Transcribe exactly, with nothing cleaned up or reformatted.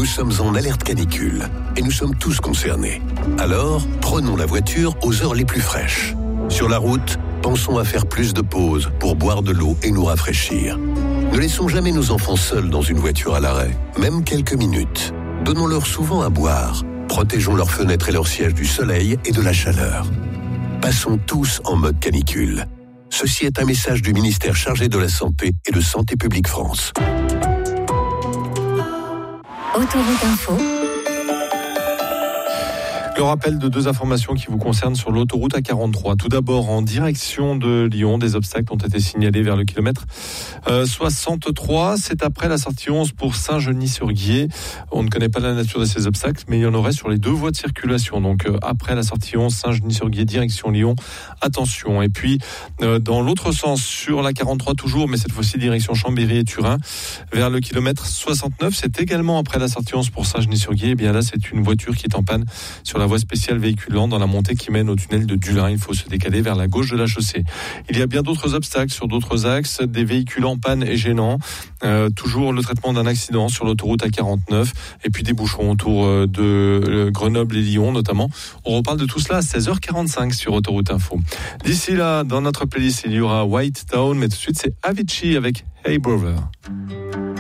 sommes en alerte canicule et nous sommes tous concernés. Alors, prenons la voiture aux heures les plus fraîches. Sur la route, pensons à faire plus de pauses pour boire de l'eau et nous rafraîchir. Ne laissons jamais nos enfants seuls dans une voiture à l'arrêt, même quelques minutes. Donnons-leur souvent à boire. Protégeons leurs fenêtres et leurs sièges du soleil et de la chaleur. Passons tous en mode canicule. Ceci est un message du ministère chargé de la Santé et de Santé publique France. Autoroute Info. Le rappel de deux informations qui vous concernent sur l'autoroute A quarante-trois. Tout d'abord, en direction de Lyon, des obstacles ont été signalés vers le kilomètre euh, soixante-trois. C'est après la sortie onze pour Saint-Genis-sur-Guiers. On ne connaît pas la nature de ces obstacles, mais il y en aurait sur les deux voies de circulation. Donc euh, après la sortie onze, Saint-Genis-sur-Guiers, direction Lyon, attention. Et puis, euh, dans l'autre sens, sur la quarante-trois toujours, mais cette fois-ci direction Chambéry et Turin, vers le kilomètre soixante-neuf, c'est également après la sortie onze pour Saint-Genis-sur-Guiers. Et bien là, c'est une voiture qui est en panne sur la voie spéciale véhiculant dans la montée qui mène au tunnel de Dulin. Il faut se décaler vers la gauche de la chaussée. Il y a bien d'autres obstacles sur d'autres axes, des véhicules en panne et gênants. Euh, toujours le traitement d'un accident sur l'autoroute A quarante-neuf et puis des bouchons autour de Grenoble et Lyon notamment. On reparle de tout cela à seize heures quarante-cinq sur Autoroute Info. D'ici là, dans notre playlist, il y aura White Town, mais tout de suite c'est Avicii avec Hey Brother.